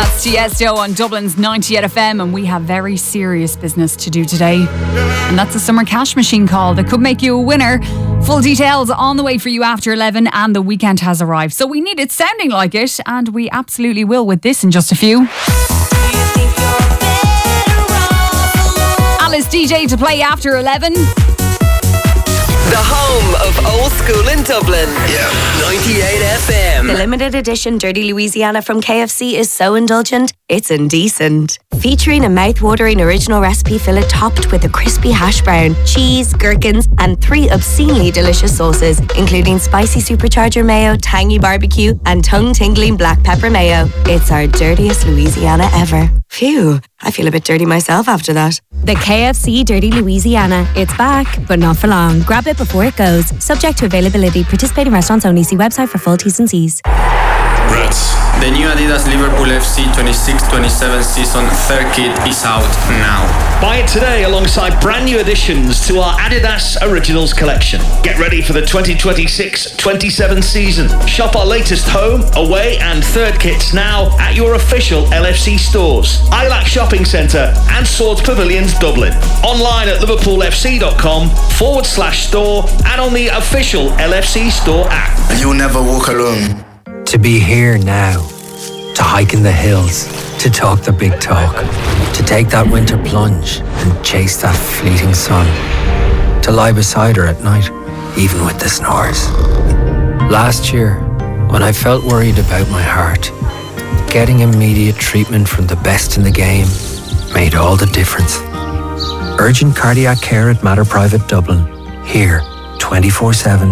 That's Tiesto on Dublin's 98 FM, and we have very serious business to do today. And that's a summer cash machine call that could make you a winner. Full details on the way for you after 11, and the weekend has arrived. So we need it sounding like it, and we absolutely will with this in just a few. Alice DJ to play after 11. The home of old school in Dublin. Yeah, 98 FM. The limited edition Dirty Louisiana from KFC is so indulgent, it's indecent. Featuring a mouth-watering original recipe fillet topped with a crispy hash brown, cheese, gherkins, and 3 obscenely delicious sauces, including spicy supercharger mayo, tangy barbecue, and tongue-tingling black pepper mayo. It's our dirtiest Louisiana ever. Phew, I feel a bit dirty myself after that. The KFC Dirty Louisiana. It's back, but not for long. Grab it before it goes. Subject to availability. Participating restaurants only. See website for full T's and C's. Reds. The new Adidas Liverpool FC 26-27 season third kit is out now. Buy it today alongside brand new additions to our Adidas Originals collection. Get ready for the 2026-27 season. Shop our latest home, away and third kits now at your official LFC stores, ILAC Shopping Centre and Swords Pavilions Dublin. Online at liverpoolfc.com/store and on the official LFC store app. You'll never walk alone. To be here now, to hike in the hills, to talk the big talk, to take that winter plunge and chase that fleeting sun, to lie beside her at night, even with the snores. Last year, when I felt worried about my heart, getting immediate treatment from the best in the game made all the difference. Urgent cardiac care at Mater Private Dublin, here 24/7,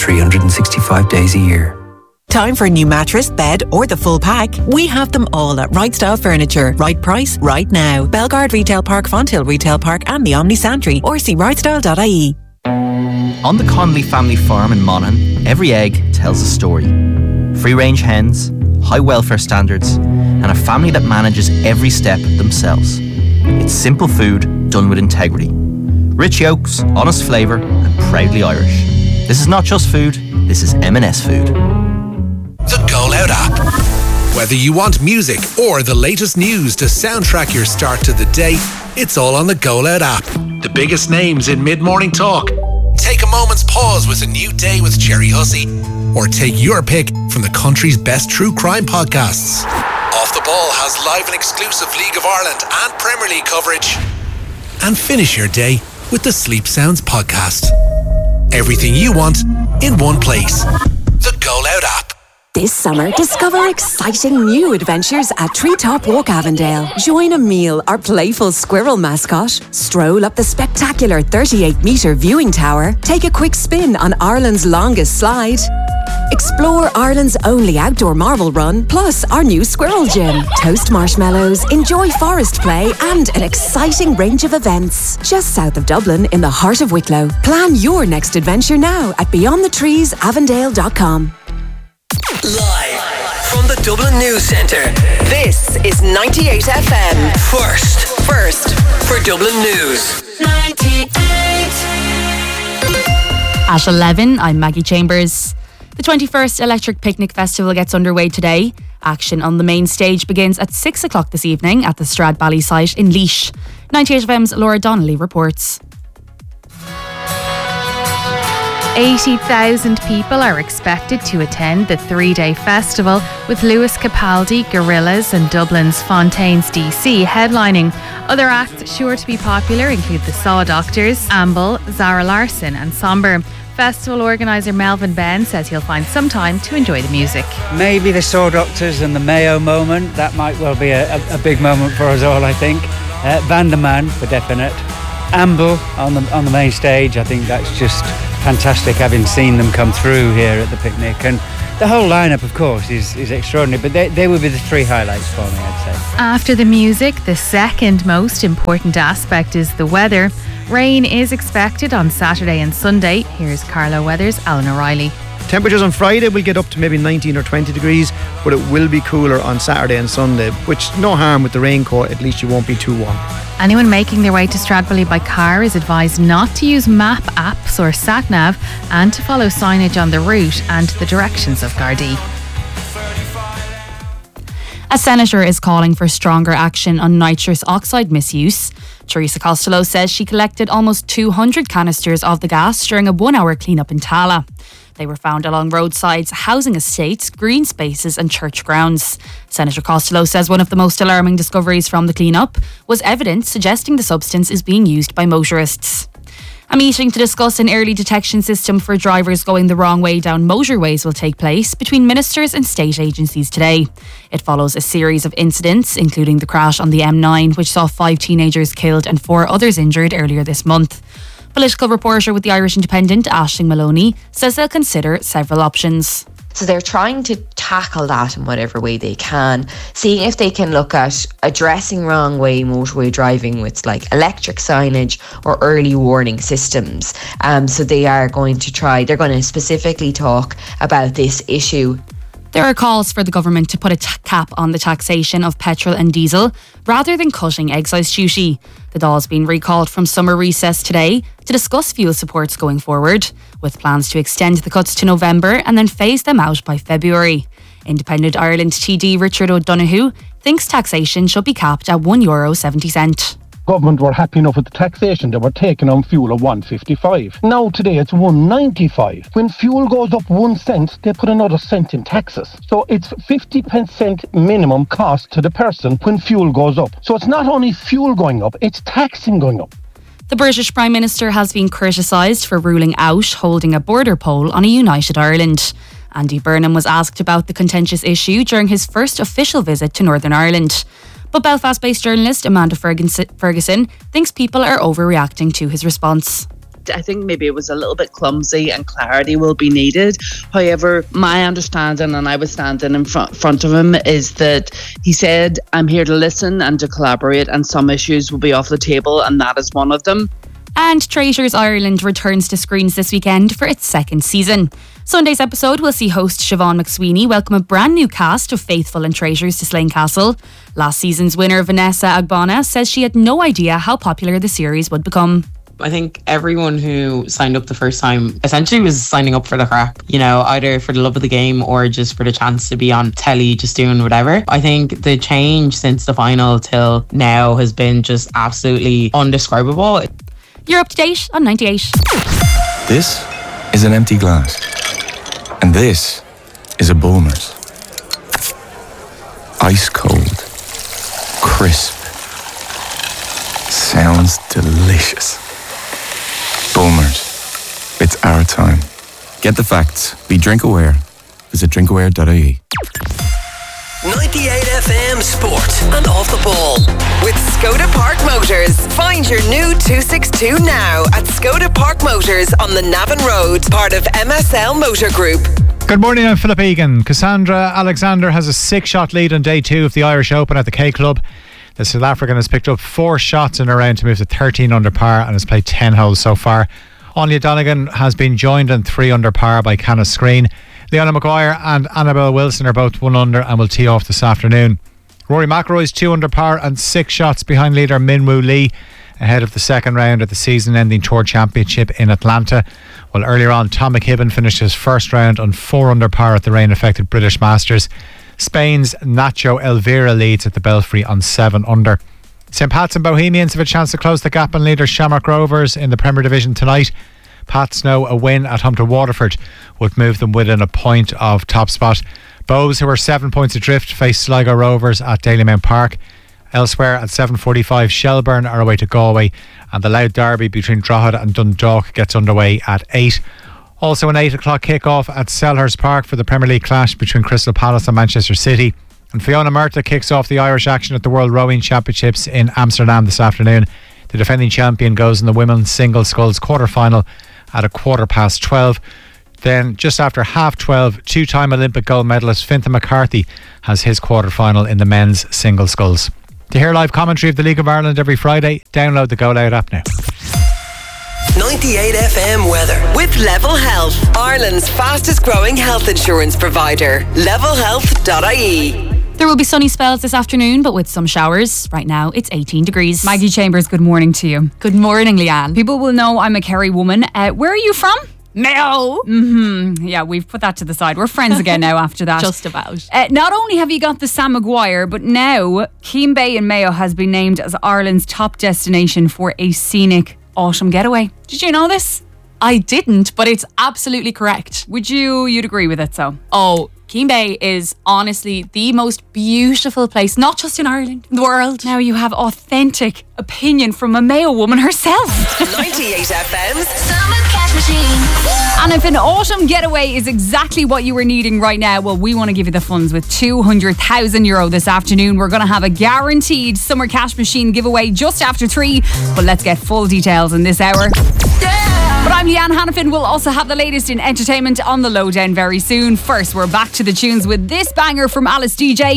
365 days a year. Time for a new mattress, bed or the full pack? We have them all at Right Style Furniture. Right price, right now. Belgard Retail Park, Fonthill Retail Park and the Omni Santry, or see rightstyle.ie. On the Connolly family farm in Monaghan, every egg tells a story. Free-range hens, high welfare standards, and a family that manages every step themselves. It's simple food done with integrity. Rich yolks, honest flavour, and proudly Irish. This is not just food, this is M&S food. The Go Loud app. Whether you want music or the latest news to soundtrack your start to the day, it's all on the Go Loud app. The biggest names in mid-morning talk. Take a moment's pause with A New Day with Jerry Hussey. Or take your pick from the country's best true crime podcasts. Off the Ball has live and exclusive League of Ireland and Premier League coverage. And finish your day with the Sleep Sounds podcast. Everything you want in one place. The Go Loud app. This summer, discover exciting new adventures at Treetop Walk Avondale. Join Emile, our playful squirrel mascot. Stroll up the spectacular 38-metre viewing tower. Take a quick spin on Ireland's longest slide. Explore Ireland's only outdoor marble run, plus our new squirrel gym. Toast marshmallows, enjoy forest play, and an exciting range of events. Just south of Dublin, in the heart of Wicklow. Plan your next adventure now at beyondthetreesavondale.com. Live from the Dublin News Centre, this is 98 FM. First for Dublin News. 98. At 11, I'm Maggie Chambers. The 21st Electric Picnic Festival gets underway today. Action on the main stage begins at 6 o'clock this evening at the Stradbally site in Laois. 98 FM's Laura Donnelly reports. 80,000 people are expected to attend the 3-day festival, with Lewis Capaldi, Gorillaz and Dublin's Fontaines DC headlining. Other acts sure to be popular include the Saw Doctors, Amble, Zara Larsson and Somber. Festival organiser Melvin Ben says he'll find some time to enjoy the music. Maybe the Saw Doctors and the Mayo moment, that might well be a big moment for us all, I think. Vanderman for definite. Amble on the main stage, I think that's just fantastic, having seen them come through here at the picnic. And the whole lineup, of course, is extraordinary, but they would be the 3 highlights for me, I'd say. After the music, the second most important aspect is the weather. Rain is expected on Saturday and Sunday. Here's Carlo Weather's Alan O'Reilly. Temperatures on Friday will get up to maybe 19 or 20 degrees, but it will be cooler on Saturday and Sunday, which no harm with the raincoat, at least you won't be too warm. Anyone making their way to Stradbally by car is advised not to use map apps or sat-nav and to follow signage on the route and the directions of Gardaí. A senator is calling for stronger action on nitrous oxide misuse. Teresa Costello says she collected almost 200 canisters of the gas during a 1-hour clean-up in Tala. They were found along roadsides, housing estates, green spaces and church grounds. Senator Costello says one of the most alarming discoveries from the clean-up was evidence suggesting the substance is being used by motorists. A meeting to discuss an early detection system for drivers going the wrong way down motorways will take place between ministers and state agencies today. It follows a series of incidents, including the crash on the M9, which saw 5 teenagers killed and 4 others injured earlier this month. Political reporter with the Irish Independent, Aisling Maloney, says they'll consider several options. So they're trying to tackle that in whatever way they can, seeing if they can look at addressing wrong way motorway driving with like electric signage or early warning systems. So they're going to specifically talk about this issue. There are calls for the government to put a cap on the taxation of petrol and diesel rather than cutting excise duty. The Dáil's been recalled from summer recess today to discuss fuel supports going forward, with plans to extend the cuts to November and then phase them out by February. Independent Ireland TD Richard O'Donoghue thinks taxation should be capped at €1.70. Government were happy enough with the taxation. They were taking on fuel at 1.55. Now today it's 1.95. When fuel goes up 1 cent, they put another cent in taxes. So it's 50% minimum cost to the person when fuel goes up. So it's not only fuel going up, it's taxing going up. The British Prime Minister has been criticised for ruling out holding a border poll on a united Ireland. Andy Burnham was asked about the contentious issue during his first official visit to Northern Ireland. But Belfast-based journalist Amanda Ferguson thinks people are overreacting to his response. I think maybe it was a little bit clumsy and clarity will be needed. However, my understanding, and I was standing in front of him, is that he said, I'm here to listen and to collaborate, and some issues will be off the table, and that is one of them. And Traitors Ireland returns to screens this weekend for its 2nd season. Sunday's episode will see host Siobhan McSweeney welcome a brand new cast of Faithful and Traitors to Slane Castle. Last season's winner Vanessa Agbana says she had no idea how popular the series would become. I think everyone who signed up the first time essentially was signing up for the crack, you know, either for the love of the game or just for the chance to be on telly, just doing whatever. I think the change since the final till now has been just absolutely undescribable. You're up to date on 98. This is an empty glass. And this is a Bulmers. Ice cold. Crisp. Sounds delicious. Bulmers. It's our time. Get the facts. Be drink aware. Visit drinkaware.ie. 98 FM Sport and Off the Ball with Skoda Park Motors. Find your new 262 now at Skoda Park Motors on the Navan Road, part of MSL Motor Group. Good morning, I'm Philip Egan. Cassandra Alexander has a 6-shot lead on day 2 of the Irish Open at the K Club. The South African has picked up 4 shots in a round to move to 13 under par and has played 10 holes so far. Anya Donegan has been joined on 3 under par by Canna Screen. Leona Maguire and Annabelle Wilson are both 1 under and will tee off this afternoon. Rory McIlroy is 2 under par and 6 shots behind leader Min Woo Lee ahead of the second round of the season-ending Tour Championship in Atlanta. Well, earlier on, Tom McKibben finished his first round on 4 under par at the rain-affected British Masters. Spain's Nacho Elvira leads at the Belfry on 7 under. St Pat's and Bohemians have a chance to close the gap on leader Shamrock Rovers in the Premier Division tonight. Pats know a win at home to Waterford would move them within a point of top spot. Bows, who are 7 points adrift, face Sligo Rovers at Dalymount Park. Elsewhere at 7:45, Shelburne are away to Galway, and the Louth Derby between Drogheda and Dundalk gets underway at 8. Also an 8 o'clock kick-off at Selhurst Park for the Premier League clash between Crystal Palace and Manchester City. And Fiona Murtagh kicks off the Irish action at the World Rowing Championships in Amsterdam this afternoon. The defending champion goes in the women's single sculls quarter-final at 12:15. Then, just after 12:30, 2-time Olympic gold medalist Fintan McCarthy has his quarter-final in the men's single sculls. To hear live commentary of the League of Ireland every Friday, download the Go Loud app now. 98 FM weather with Level Health, Ireland's fastest growing health insurance provider. levelhealth.ie. There will be sunny spells this afternoon, but with some showers. Right now, it's 18 degrees. Maggie Chambers, good morning to you. Good morning, Leanne. People will know I'm a Kerry woman. Where are you from? Mayo. Yeah, we've put that to the side. We're friends again now after that. Just about. Not only have you got the Sam Maguire, but now Keene Bay in Mayo has been named as Ireland's top destination for a scenic autumn getaway. Did you know this? I didn't, but it's absolutely correct. You'd agree with it, so? Oh, Keene Bay is honestly the most beautiful place, not just in Ireland, in the world. Now you have authentic opinion from a Mayo woman herself. 98 FM's Summer Cash Machine. And if an autumn getaway is exactly what you were needing right now, well, we want to give you the funds with €200,000 this afternoon. We're going to have a guaranteed Summer Cash Machine giveaway just after 3. But let's get full details in this hour. But I'm Leanne Hannafin. We'll also have the latest in entertainment on the lowdown very soon. First, we're back to the tunes with this banger from Alice DJ.